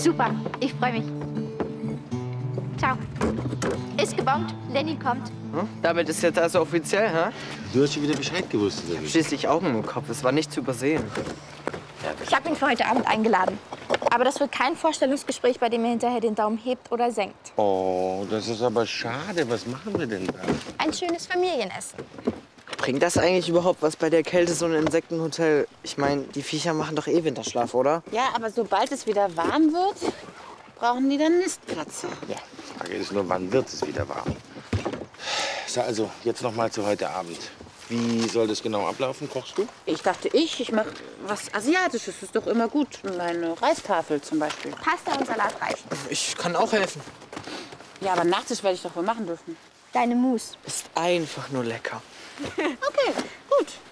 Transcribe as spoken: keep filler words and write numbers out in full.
Super, ich freue mich. Ciao. Ist gebongt, Lenny kommt. Hm? Damit ist jetzt also offiziell, hä? Du hast schon wieder Bescheid gewusst, oder wie? Schließlich Augen im Kopf, es war nicht zu übersehen. Ich habe ihn für heute Abend eingeladen. Aber das wird kein Vorstellungsgespräch, bei dem er hinterher den Daumen hebt oder senkt. Oh, das ist aber schade. Was machen wir denn da? Ein schönes Familienessen. Bringt das eigentlich überhaupt was bei der Kälte, so ein Insektenhotel? Ich meine, die Viecher machen doch eh Winterschlaf, oder? Ja, aber sobald es wieder warm wird, brauchen die dann Nistplätze. Ja, die Frage ist nur, wann wird es wieder warm? So, also, jetzt noch mal zu heute Abend. Wie soll das genau ablaufen? Kochst du? Ich dachte, ich, ich mache was Asiatisches. Ist doch immer gut. Meine Reistafel zum Beispiel. Pasta und Salat reichen. Ich kann auch helfen. Ja, aber Nachtisch werde ich doch wohl machen dürfen. Deine Mousse. Ist einfach nur lecker. Okay, gut.